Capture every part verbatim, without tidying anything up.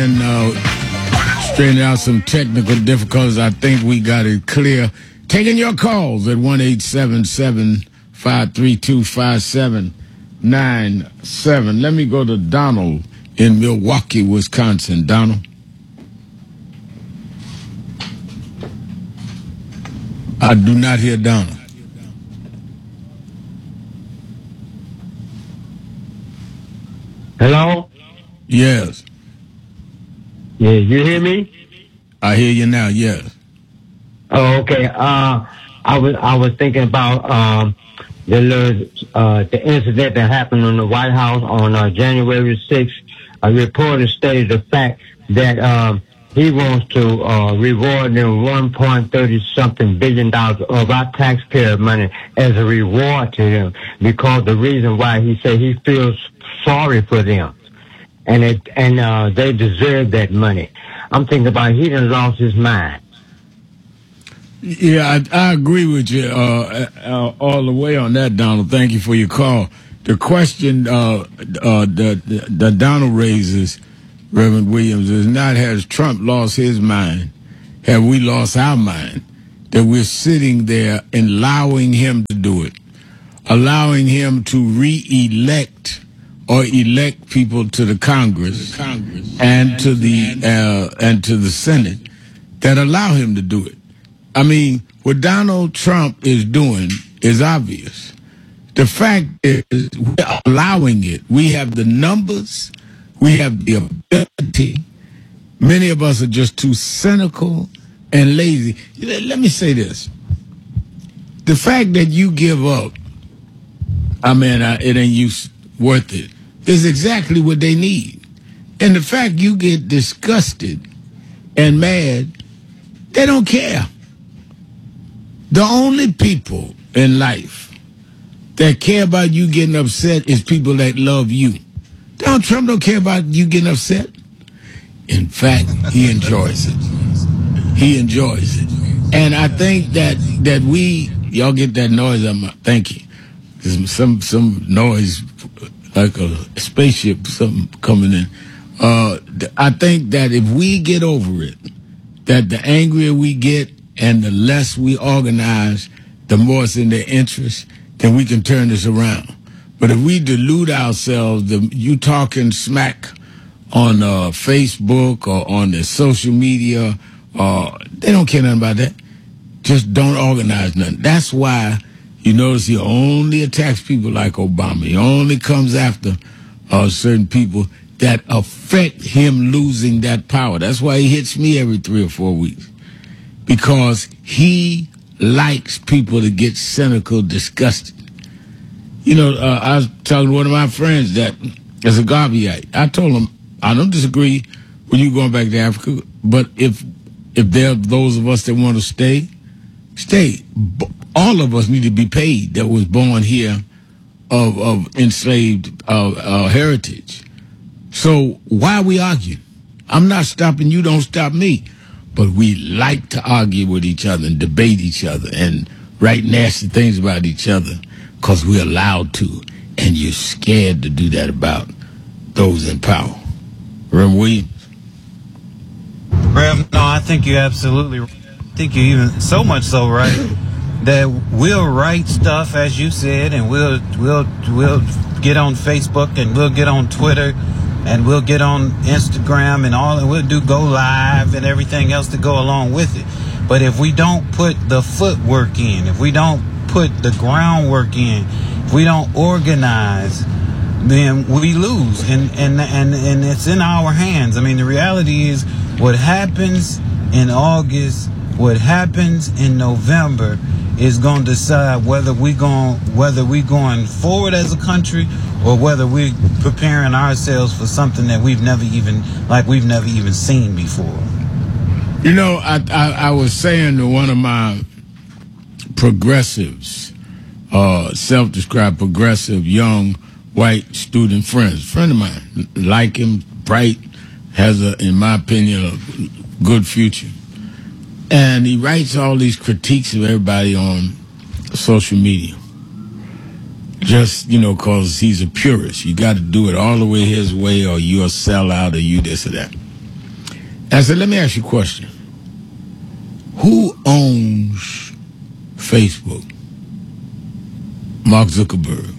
and uh, straighten out some technical difficulties. I think we got it clear. Taking your calls at one eight seven seven, five three two, five seven nine seven. Let me go to Donald in Milwaukee, Wisconsin. Donald. I do not hear Donald. Hello? Yes. Yeah, you hear me? I hear you now, yes. Oh, okay. Uh, I was I was thinking about um, the little, uh, the incident that happened in the White House on uh, January sixth. A reporter stated the fact that um, he wants to uh, reward them one point three something billion dollars of our taxpayer money as a reward to them, because the reason why he said he feels sorry for them, and it and uh, they deserve that money. I'm thinking about he done lost his mind. Yeah, I, I agree with you uh, uh, all the way on that, Donald. Thank you for your call. The question uh, uh, the, the, the Donald raises, Reverend Williams, is not has Trump lost his mind? Have we lost our mind? That we're sitting there and allowing him to do it, allowing him to re-elect or elect people to the Congress, Congress and to the uh, and to the Senate that allow him to do it. I mean, what Donald Trump is doing is obvious. The fact is, we're allowing it. We have the numbers. We have the ability. Many of us are just too cynical and lazy. Let me say this. The fact that you give up, I mean, it ain't you worth it, is exactly what they need. And the fact you get disgusted and mad, they don't care. The only people in life that care about you getting upset is people that love you. Donald Trump don't care about you getting upset. In fact, he enjoys it. He enjoys it. And I think that that we, y'all get that noise on my, thank you. There's some, some noise like a spaceship, something coming in. Uh, I think that if we get over it, that the angrier we get, and the less we organize, the more it's in their interest, then we can turn this around. But if we delude ourselves, the, you talking smack on uh, Facebook or on the social media, uh, they don't care nothing about that. Just don't organize nothing. That's why you notice he only attacks people like Obama. He only comes after uh, certain people that affect him losing that power. That's why he hits me every three or four weeks. Because he likes people to get cynical, disgusted. You know, uh, I was talking to one of my friends that is a Garveyite. I told him, I don't disagree with you going back to Africa, but if if there are those of us that want to stay, stay. All of us need to be paid that was born here of, of enslaved uh, uh, heritage. So why are we arguing? I'm not stopping you, don't stop me. But we like to argue with each other and debate each other and write nasty things about each other because we're allowed to. And you're scared to do that about those in power. Reverend Williams? Rev, no, I think you're absolutely right. I think you're even so much so right that we'll write stuff, as you said, and we'll we'll we'll get on Facebook and we'll get on Twitter. And we'll get on Instagram and all, and we'll do go live and everything else to go along with it. But if we don't put the footwork in, if we don't put the groundwork in, if we don't organize, then we lose. And and and and it's in our hands. I mean, the reality is, what happens in August, what happens in November, is going to decide whether we going whether we going forward as a country or whether we're preparing ourselves for something that we've never even like we've never even seen before. You know, I I, I was saying to one of my progressives, uh, self-described progressive young white student friends, friend of mine, like him, bright, has a, in my opinion, a good future. And he writes all these critiques of everybody on social media. Just, you know, because he's a purist. You got to do it all the way his way or you're a sellout or you this or that. I said, let me ask you a question. Who owns Facebook? Mark Zuckerberg.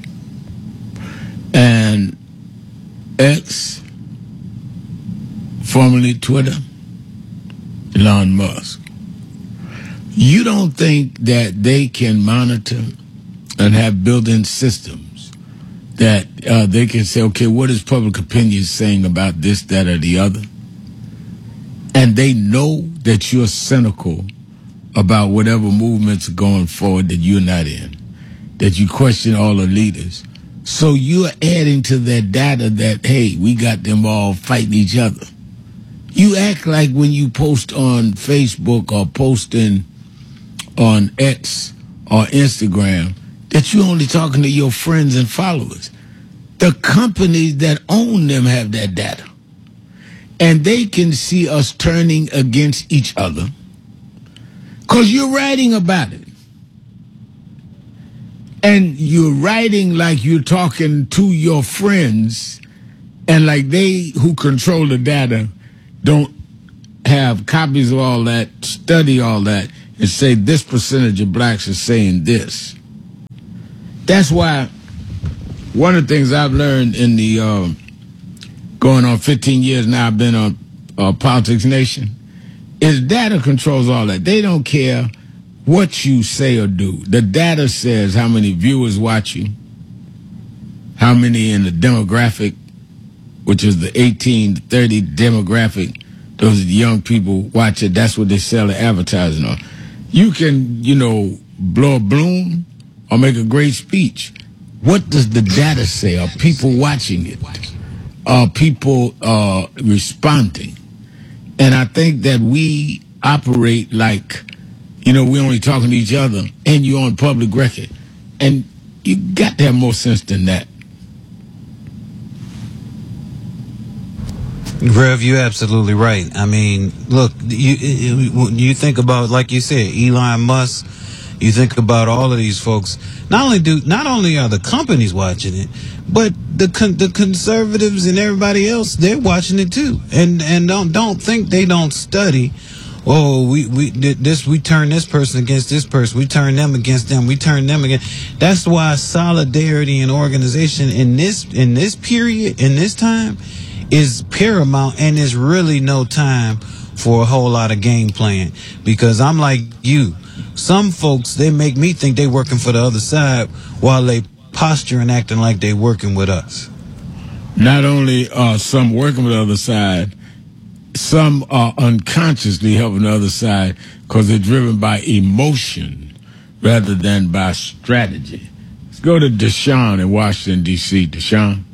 And X, formerly Twitter, Elon Musk. You don't think that they can monitor and have built-in systems that uh, they can say, okay, what is public opinion saying about this, that, or the other? And they know that you're cynical about whatever movements are going forward that you're not in, that you question all the leaders. So you're adding to their data that, hey, we got them all fighting each other. You act like when you post on Facebook or posting on X or Instagram that you're only talking to your friends and followers. The companies that own them have that data. And they can see us turning against each other because you're writing about it. And you're writing like you're talking to your friends, and like they who control the data don't have copies of all that, study all that, and say this percentage of blacks are saying this. That's why one of the things I've learned in the uh, going on fifteen years now I've been on uh, Politics Nation is data controls all that. They don't care what you say or do. The data says how many viewers watch you, how many in the demographic, which is the eighteen to thirty demographic. Those are the young people watch it. That's what they sell the advertising on. You can, you know, blow a balloon or make a great speech. What does the data say? Are people watching it? Are people uh, responding? And I think that we operate like, you know, we're only talking to each other and you're on public record. And you got to have more sense than that. Rev, you're absolutely right. I mean, look, you you think about, like you said, Elon Musk. You think about all of these folks. Not only do not only are the companies watching it, but the con- the conservatives and everybody else, they're watching it too. And and don't don't think they don't study. Oh, we we this we turn this person against this person. We turn them against them. We turn them against. That's why solidarity and organization in this in this period in this time is paramount, and there's really no time for a whole lot of game playing. Because I'm like you, some folks, they make me think they working for the other side while they posture and acting like they working with us. Not only are some working with the other side, some are unconsciously helping the other side because they're driven by emotion rather than by strategy. Let's go to Deshaun in Washington, D C Deshaun.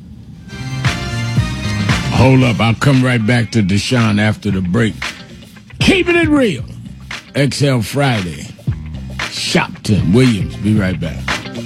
Hold up, I'll come right back to Deshaun after the break. Keeping it real. X L Friday. Shopton Williams. Be right back.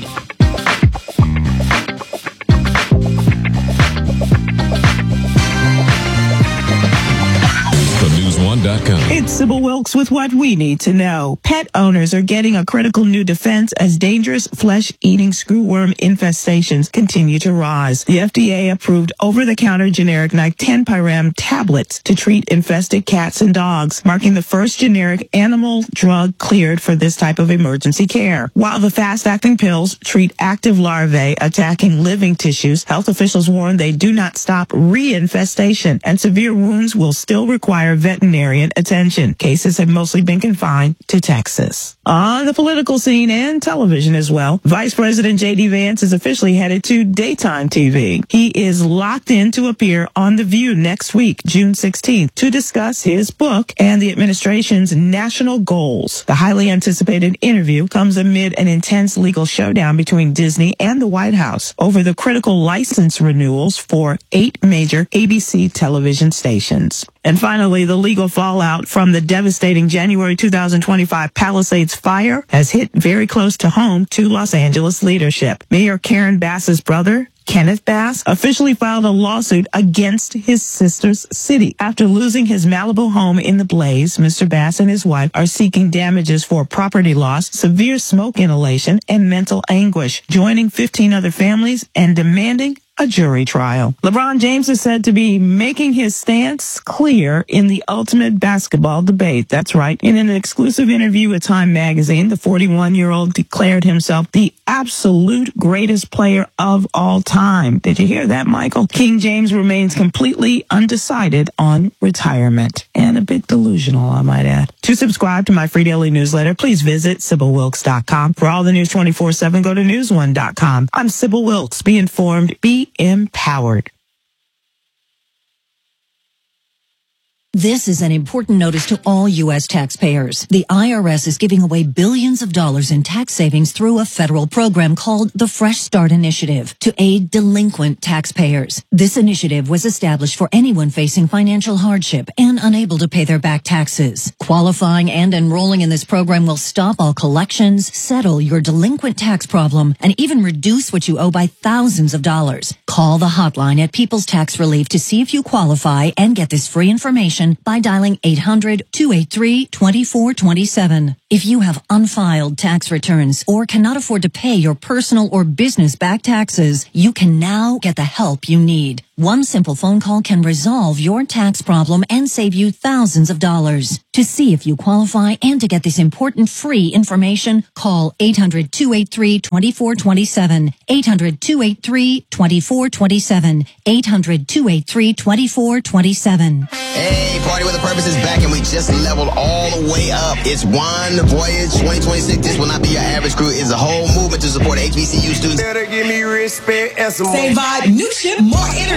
news one dot com. It's Sybil Wilkes with what we need to know. Pet owners are getting a critical new defense as dangerous flesh-eating screwworm infestations continue to rise. The F D A approved over-the-counter generic Nictenpiram tablets to treat infested cats and dogs, marking the first generic animal drug cleared for this type of emergency care. While the fast-acting pills treat active larvae attacking living tissues, health officials warn they do not stop reinfestation, and severe wounds will still require veterinarian attention. Cases have mostly been confined to Texas. On the political scene and television as well, Vice President J D Vance is officially headed to daytime T V. He is locked in to appear on The View next week, June sixteenth, to discuss his book and the administration's national goals. The highly anticipated interview comes amid an intense legal showdown between Disney and the White House over the critical license renewals for eight major A B C television stations. And finally, the legal fallout from the devastating January two thousand twenty-five Palisades fire has hit very close to home to Los Angeles leadership. Mayor Karen Bass's brother, Kenneth Bass, officially filed a lawsuit against his sister's city. After losing his Malibu home in the blaze, Mister Bass and his wife are seeking damages for property loss, severe smoke inhalation, and mental anguish, joining fifteen other families and demanding a jury trial. LeBron James is said to be making his stance clear in the ultimate basketball debate. That's right. In an exclusive interview with Time magazine, the forty-one-year-old declared himself the absolute greatest player of all time. Did you hear that, Michael? King James remains completely undecided on retirement. And a bit delusional, I might add. To subscribe to my free daily newsletter, please visit Sybil Wilkes dot com. For all the news twenty-four seven, go to news one dot com. I'm Sybil Wilkes. Be informed, be empowered. This is an important notice to all U S taxpayers. The I R S is giving away billions of dollars in tax savings through a federal program called the Fresh Start Initiative to aid delinquent taxpayers. This initiative was established for anyone facing financial hardship and unable to pay their back taxes. Qualifying and enrolling in this program will stop all collections, settle your delinquent tax problem, and even reduce what you owe by thousands of dollars. Call the hotline at People's Tax Relief to see if you qualify and get this free information by dialing eight hundred, two eight three, two four two seven. If you have unfiled tax returns or cannot afford to pay your personal or business back taxes, you can now get the help you need. One simple phone call can resolve your tax problem and save you thousands of dollars. To see if you qualify and to get this important free information, call eight hundred, two eight three, two four two seven, eight hundred, two eight three, two four two seven, eight hundred, two eight three, two four two seven. Hey, Party with a Purpose is back and we just leveled all the way up. It's One Voyage twenty twenty-six. This will not be your average crew. It's a whole movement to support H B C U students. Better give me respect and some Same vibe, new ship, more energy.